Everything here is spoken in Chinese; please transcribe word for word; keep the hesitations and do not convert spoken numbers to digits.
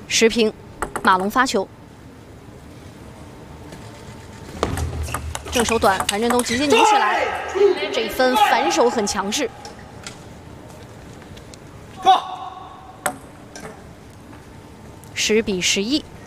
十平，马龙发球，正手短，樊振东直接拧起来，这一分反手很强势。十比十一。